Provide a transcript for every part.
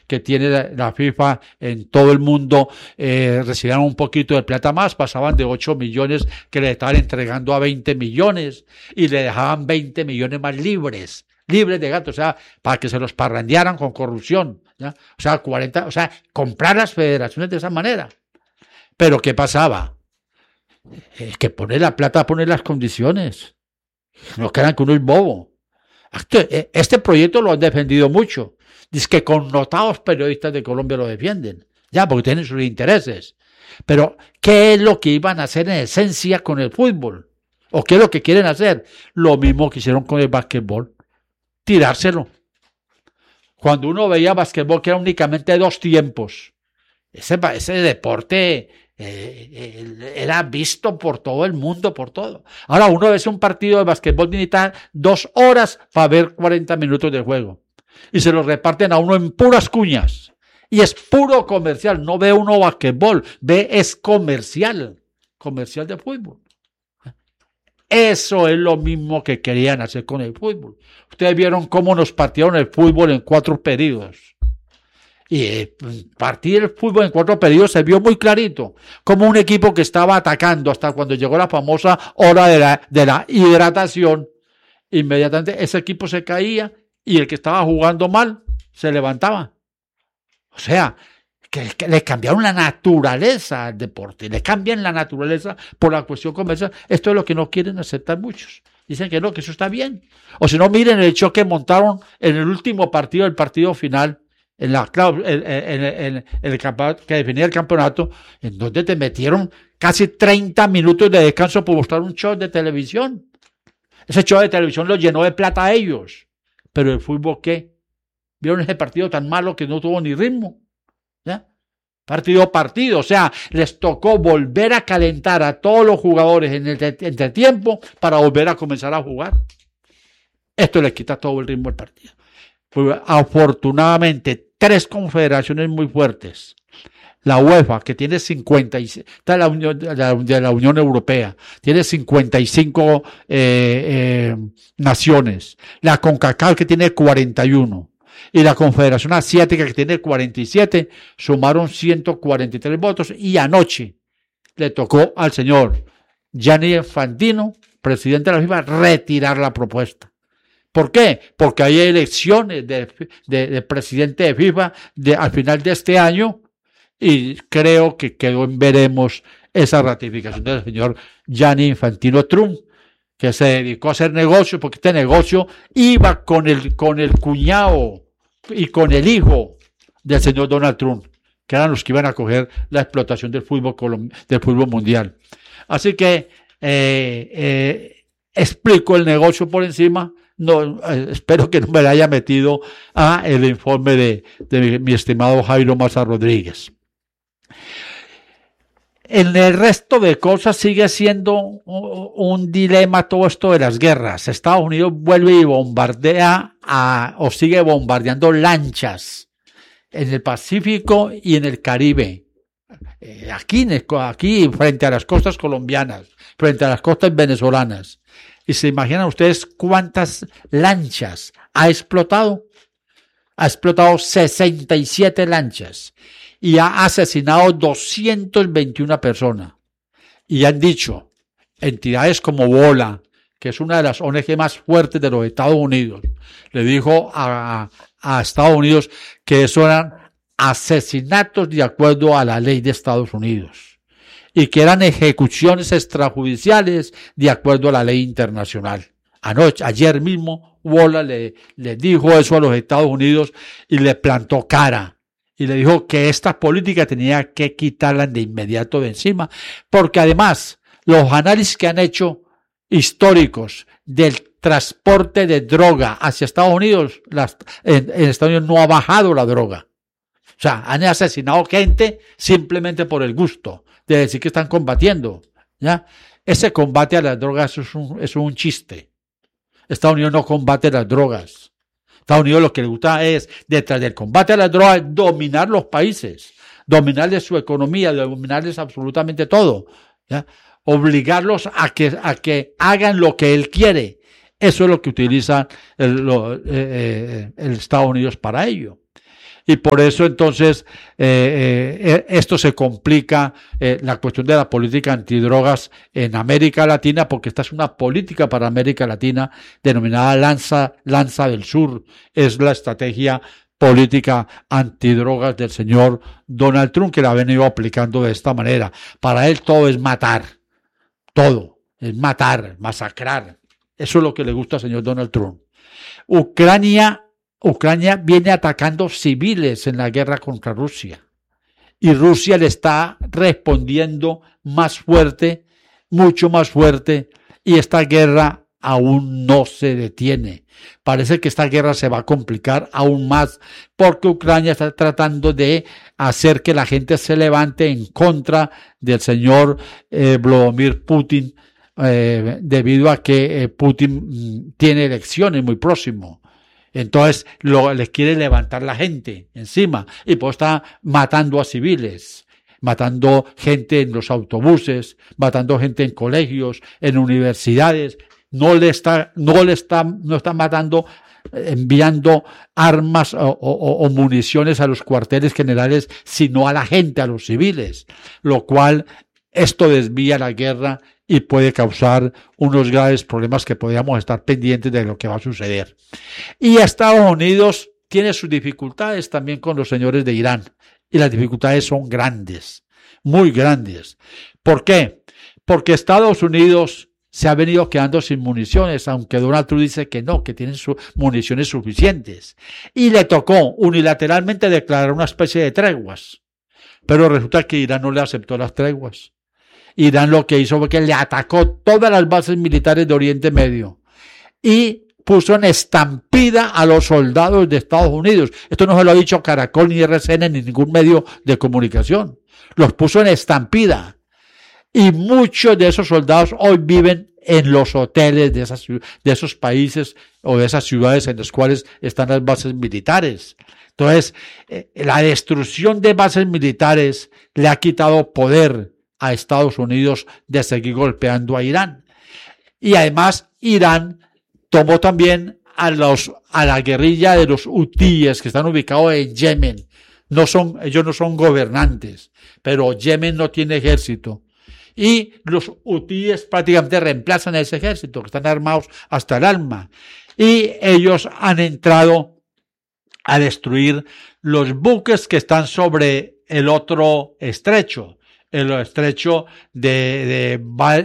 que tiene la FIFA en todo el mundo, recibían un poquito de plata más, pasaban de 8 millones que le estaban entregando a 20 millones y le dejaban 20 millones más libres de gasto, o sea, para que se los parrandearan con corrupción, ¿ya? O sea, comprar las federaciones de esa manera. Pero ¿qué pasaba? Que poner la plata, poner las condiciones. No quedan que uno es bobo. Este proyecto lo han defendido mucho. Dice que connotados periodistas de Colombia lo defienden, ya, porque tienen sus intereses. Pero, ¿qué es lo que iban a hacer en esencia con el fútbol? ¿O qué es lo que quieren hacer? Lo mismo que hicieron con el básquetbol. Tirárselo. Cuando uno veía básquetbol, que era únicamente 2 tiempos, ese deporte era visto por todo el mundo, por todo. Ahora uno ve un partido de básquetbol, necesita 2 horas para ver 40 minutos de juego. Y se lo reparten a uno en puras cuñas. Y es puro comercial. No ve uno básquetbol, es comercial de fútbol. Eso es lo mismo que querían hacer con el fútbol. Ustedes vieron cómo nos partieron el fútbol en 4 periodos. Y partir el fútbol en 4 periodos se vio muy clarito. Como un equipo que estaba atacando hasta cuando llegó la famosa hora de la hidratación, inmediatamente ese equipo se caía y el que estaba jugando mal se levantaba. O sea, que le cambiaron la naturaleza al deporte, le cambian la naturaleza por la cuestión comercial. Esto es lo que no quieren aceptar muchos. Dicen que no, que eso está bien. O si no, miren el choque que montaron en el último partido, el partido final, en el campeonato, que definía el campeonato, en donde te metieron casi 30 minutos de descanso por mostrar un show de televisión. Ese show de televisión lo llenó de plata a ellos. Pero el fútbol, ¿qué? ¿Vieron ese partido tan malo que no tuvo ni ritmo? ¿Ya? Partido, o sea, les tocó volver a calentar a todos los jugadores en el entretiempo para volver a comenzar a jugar. Esto les quita todo el ritmo del partido. Pues, afortunadamente, 3 confederaciones muy fuertes. La UEFA, que tiene 56, está de la Unión Europea, tiene 55 naciones. La CONCACAF, que tiene 41. Y la Confederación Asiática, que tiene 47, sumaron 143 votos. Y anoche le tocó al señor Gianni Infantino, presidente de la FIFA, retirar la propuesta. ¿Por qué? Porque hay elecciones de presidente de FIFA al final de este año y creo que quedó en veremos esa ratificación del señor Gianni Infantino Trump, que se dedicó a hacer negocio, porque este negocio iba con el cuñado y con el hijo del señor Donald Trump, que eran los que iban a coger la explotación del fútbol mundial. Así que explico el negocio por encima. No, espero que no me la haya metido a el informe de mi estimado Jairo Maza Rodríguez. En el resto de cosas sigue siendo un dilema todo esto de las guerras. Estados Unidos vuelve y bombardea o sigue bombardeando lanchas en el Pacífico y en el Caribe. Aquí frente a las costas colombianas, frente a las costas venezolanas. ¿Y se imaginan ustedes cuántas lanchas ha explotado? Ha explotado 67 lanchas. Y ha asesinado 221 personas. Y han dicho, entidades como Bola, que es una de las ONG más fuertes de los Estados Unidos, le dijo a Estados Unidos que eso eran asesinatos de acuerdo a la ley de Estados Unidos y que eran ejecuciones extrajudiciales de acuerdo a la ley internacional. Ayer mismo, Bola le dijo eso a los Estados Unidos y le plantó cara. Y le dijo que esta política tenía que quitarla de inmediato de encima, porque además los análisis que han hecho históricos del transporte de droga hacia Estados Unidos, en Estados Unidos no ha bajado la droga. O sea, han asesinado gente simplemente por el gusto de decir que están combatiendo, ¿ya? Ese combate a las drogas es un chiste. Estados Unidos no combate las drogas. Estados Unidos lo que le gusta es, detrás del combate a las drogas, dominar los países, dominarles su economía, dominarles absolutamente todo, ¿ya? Obligarlos a que hagan lo que él quiere. Eso es lo que utiliza el Estados Unidos para ello. Y por eso entonces esto se complica, la cuestión de la política antidrogas en América Latina, porque esta es una política para América Latina denominada Lanza del Sur. Es la estrategia política antidrogas del señor Donald Trump, que la ha venido aplicando de esta manera. Para él todo es matar, todo es matar, masacrar. Eso es lo que le gusta al señor Donald Trump. Ucrania viene atacando civiles en la guerra contra Rusia, y Rusia le está respondiendo más fuerte, mucho más fuerte, y esta guerra aún no se detiene. Parece que esta guerra se va a complicar aún más, porque Ucrania está tratando de hacer que la gente se levante en contra del señor Vladimir Putin, debido a que Putin tiene elecciones muy próximo. Entonces les quiere levantar la gente encima, y pues está matando a civiles, matando gente en los autobuses, matando gente en colegios, en universidades. No está matando, enviando armas o municiones a los cuarteles generales, sino a la gente, a los civiles, lo cual esto desvía la guerra y puede causar unos graves problemas que podríamos estar pendientes de lo que va a suceder. Y Estados Unidos tiene sus dificultades también con los señores de Irán, y las dificultades son grandes, muy grandes. ¿Por qué? Porque Estados Unidos se ha venido quedando sin municiones, aunque Donald Trump dice que no, que tienen municiones suficientes. Y le tocó unilateralmente declarar una especie de treguas. Pero resulta que Irán no le aceptó las treguas. Irán lo que hizo fue que le atacó todas las bases militares de Oriente Medio y puso en estampida a los soldados de Estados Unidos. Esto no se lo ha dicho Caracol, ni RCN, ni ningún medio de comunicación. Los puso en estampida. Y muchos de esos soldados hoy viven en los hoteles de esos países o de esas ciudades en las cuales están las bases militares. Entonces, la destrucción de bases militares le ha quitado poder a Estados Unidos de seguir golpeando a Irán. Y además, Irán tomó también a la guerrilla de los hutíes, que están ubicados en Yemen. Ellos no son gobernantes, pero Yemen no tiene ejército. Y los hutíes prácticamente reemplazan a ese ejército, que están armados hasta el alma. Y ellos han entrado a destruir los buques que están sobre el otro estrecho, el estrecho de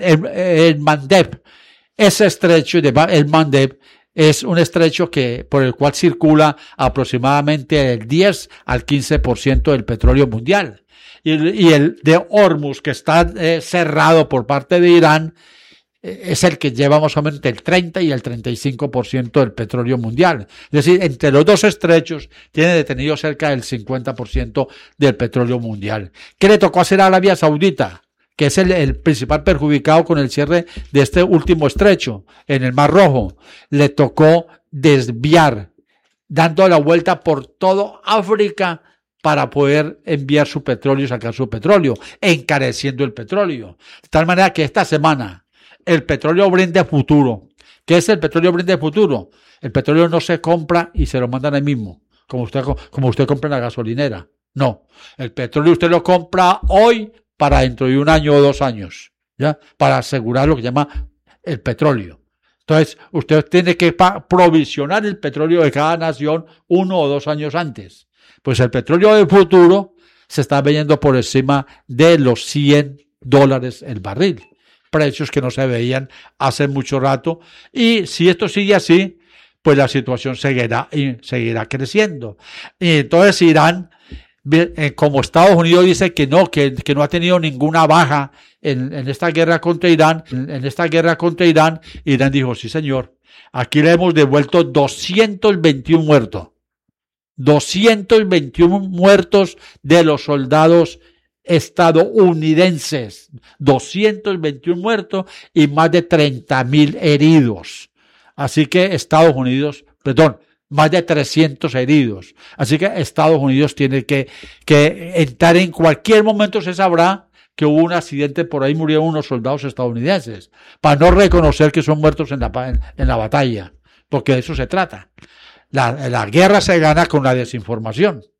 el Mandeb. Ese estrecho de el Mandeb es un estrecho por el cual circula aproximadamente el 10 al 15% del petróleo mundial. Y el de Hormuz, que está cerrado por parte de Irán, es el que lleva más o menos el 30 y el 35% del petróleo mundial. Es decir, entre los dos estrechos tiene detenido cerca del 50% del petróleo mundial. ¿Qué le tocó hacer a Arabia Saudita? Que es el principal perjudicado con el cierre de este último estrecho en el Mar Rojo. Le tocó desviar, dando la vuelta por todo África para poder enviar su petróleo y sacar su petróleo, encareciendo el petróleo. De tal manera que esta semana el petróleo Brent futuro. ¿Qué es el petróleo Brent futuro? El petróleo no se compra y se lo mandan ahí mismo, como usted compra en la gasolinera. No, el petróleo usted lo compra hoy para dentro de un año o 2 años, ¿ya? Para asegurar lo que llama el petróleo. Entonces, usted tiene que provisionar el petróleo de cada nación 1 o 2 años antes. Pues el petróleo del futuro se está vendiendo por encima de los $100 el barril. Precios que no se veían hace mucho rato. Y si esto sigue así, pues la situación seguirá creciendo. Y entonces Irán, como Estados Unidos dice que no ha tenido ninguna baja en esta guerra contra Irán, Irán dijo, sí señor, aquí le hemos devuelto 221 muertos. 221 muertos de los soldados estadounidenses, 221 muertos y más de 30,000 heridos. Así que más de 300 heridos. Así que Estados Unidos tiene que entrar en cualquier momento. Se sabrá que hubo un accidente, por ahí murieron unos soldados estadounidenses, para no reconocer que son muertos en la batalla, porque de eso se trata. La guerra se gana con la desinformación.